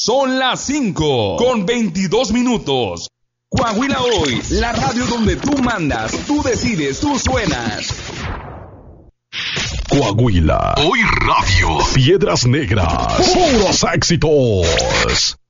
Son las 5:22. Coahuila Hoy, la radio donde tú mandas, tú decides, tú suenas. Coahuila Hoy Radio. Piedras Negras. Puros éxitos.